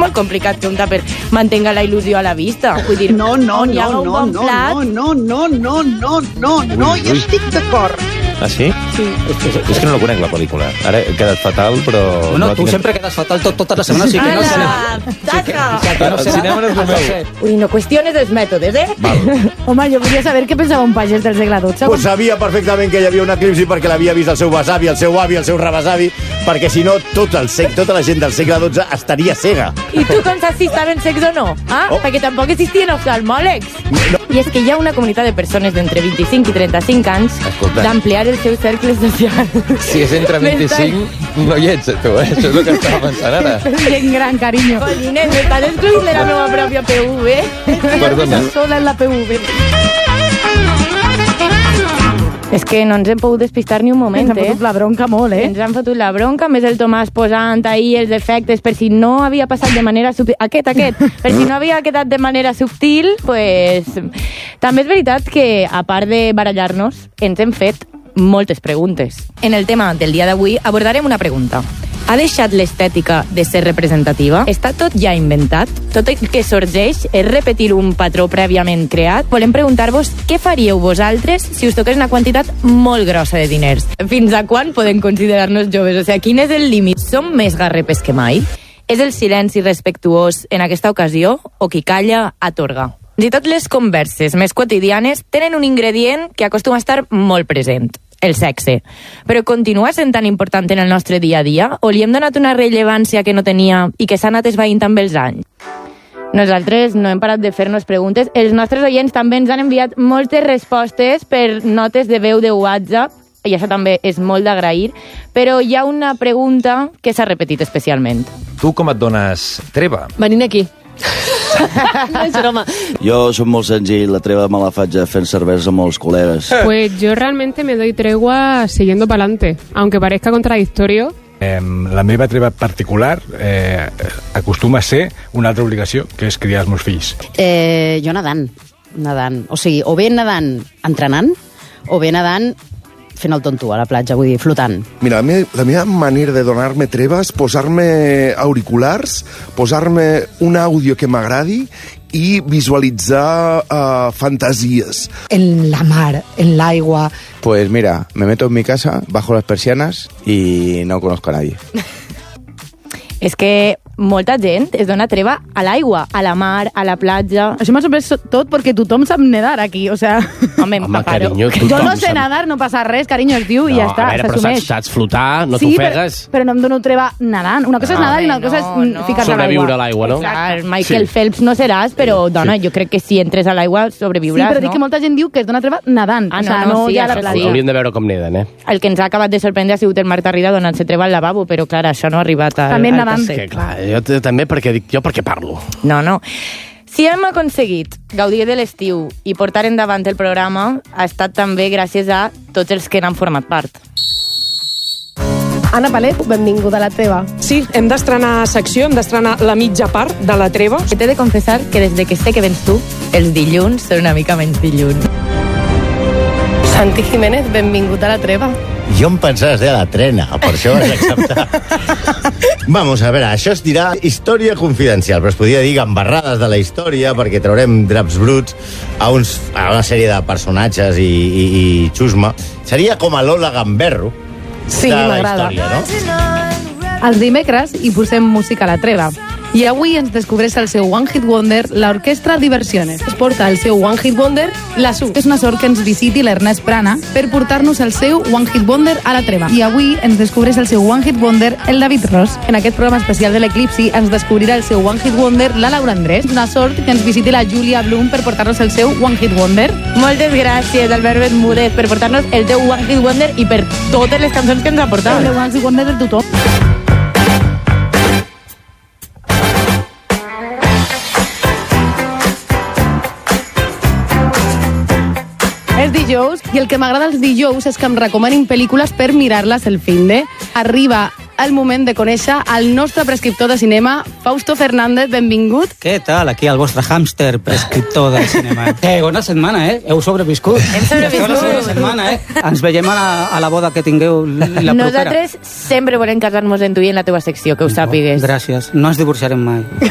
molt complicat que un tàper mantenga la il·lusió a la vista. Vull dir, no, hi estic d'acord. Ah, sí? Sí. És que no la conec, la pel·lícula. Ara he quedat fatal, però... Bueno, tu sempre quedes fatal tota la setmana, així que no sé... El cinema no és el meu. Ui, no qüestiones els mètodes, eh? Home, jo volia saber què pensava un pagès del segle XII. Pues sabia perfectament que hi havia un eclipsi perquè l'havia vist el seu besavi, el seu avi, el seu rebesavi, perquè si no tota la gent del segle XII estaria cega. I tu com saps si estaven cecs o no? Perquè tampoc existien oftalmòlegs. I és que hi ha una comunitat de persones d'entre 25 i 35 anys d'ampliar els seus cercles socials. Si és entre 25, no hi ets, tu, eh? Això és el que estava pensant ara. Gent gran, carinyo. Colines, m'estàs excluint de la meva pròpia PV. Perdona. Sola en la PV. És que no ens hem pogut despistar ni un moment, Ens han fotut la bronca molt, eh? Ens han fotut la bronca, més el Tomàs posant ahir els efectes per si no havia passat de manera subtil. Aquest. Per si no havia quedat de manera subtil, pues... També és veritat que, a part de barallar-nos, ens hem fet moltes preguntes. En el tema del dia d'avui abordarem una pregunta. Ha deixat l'estètica de ser representativa? Està tot ja inventat? Tot el que sorgeix és repetir un patró prèviament creat? Volem preguntar-vos què faríeu vosaltres si us toqués una quantitat molt grossa de diners? Fins a quan podem considerar-nos joves? O sigui, quin és el límit? Som més garrepes que mai? És el silenci respectuós en aquesta ocasió o qui calla atorga? I tot les converses més quotidianes tenen un ingredient que acostuma a estar molt present. El sexe. Però continua sent tan important en el nostre dia a dia? O li hem donat una rellevància que no tenia i que s'ha anat esvaint amb els anys? Nosaltres no hem parat de fer-nos preguntes. Els nostres oients també ens han enviat moltes respostes per notes de veu de WhatsApp, i això també és molt d'agrair, però hi ha una pregunta que s'ha repetit especialment. Tu com et dones treva? Venint aquí. No és broma. Yo soy muy senzill, la treva me la faig fent cervesa amb els col·legues. Pues yo realmente me doy tregua siguiendo para adelante, aunque parezca contradictorio. La meva treva particular acostuma a ser una altra obligació, que és criar els meus fills. Jo nedant. O sigui, o bé nedant entrenant, o bé nedant fent el tonto a la platja, vull dir, flotant. Mira, la meva manera de donar-me treva és posar-me auriculars, posar-me un àudio que m'agradi i visualitzar fantasies. En la mar, en l'aigua. Pues mira, me meto en mi casa, bajo las persianas y no conozco a nadie. És que molta gent es dona treva a l'aigua, a la mar, a la platja. Això m'ha sorprès tot perquè tothom sap nedar aquí, o sea... Home, carinyo, jo no sé nedar, no passa res, carinyo, es diu, i ja està, s'assumeix. Però saps flotar, no t'ofegues. Sí, però no em dono treva nedant. Una cosa és nedar i una cosa és ficar-se a l'aigua. Sobreviure a l'aigua, no? Clar, Michael Phelps no seràs, però, dona, jo crec que si entres a l'aigua sobreviuràs, no? Sí, però dic que molta gent diu que es dona treva nedant. No, ja a la platja. Hauríem de veure com neden, eh? El que ens ha acabat de sorprendre ha sigut el Marc Tarrida donant-se treva al lavabo, però, clar, això no ha arribat al Que, clar, jo també perquè dic, jo per què parlo? No. Si hem aconseguit gaudir de l'estiu i portar endavant el programa, ha estat també gràcies a tots els que n'han format part. Anna Palet, benvinguda a la treva. Sí, hem d'estrenar secció, hem d'estrenar la mitja part de la treva. T'he de confessar que des de que sé que vens tu, els dilluns són una mica menys dilluns. Santi Jiménez, benvingut a la treva. Jo em pensava de la trena, per això vas acceptar. Vamos a veure, això es dirà història confidencial, però es podria dir gambarrades de la història, perquè traurem draps bruts a una sèrie de personatges i xusma. Seria com a Lola Gamberro de la història, no? Els dimecres hi posem música a la treva. I avui ens descobreix el seu One Hit Wonder, l'Orquestra Diversiones. Es porta el seu One Hit Wonder, la SU. És una sort que ens visiti l'Ernest Prana per portar-nos el seu One Hit Wonder a la treva. I avui ens descobreix el seu One Hit Wonder, el David Ross. En aquest programa especial de l'Eclipsi ens descobrirà el seu One Hit Wonder, la Laura Andrés. És una sort que ens visiti la Júlia Blum per portar-nos el seu One Hit Wonder. Moltes gràcies, Albert Bermúdez, per portar-nos el teu One Hit Wonder i per totes les cançons que ens ha portat. El One Hit Wonder de tothom. És dijous, i el que m'agrada els dijous és que em recomanin pel·lícules per mirar-les el finde. Arriba el moment de conèixer el nostre prescriptor de cinema, Fausto Fernández, benvingut. Què tal? Aquí el vostre hàmster prescriptor del cinema. Bona setmana, eh? Heu sobreviscut. Hem sobreviscut. Bona setmana, eh? Ens veiem a la boda que tingueu la propera. Nosaltres sempre volem casar-nos en tu i en la teva secció, que ho sàpigues. Gràcies. No ens divorciarem mai.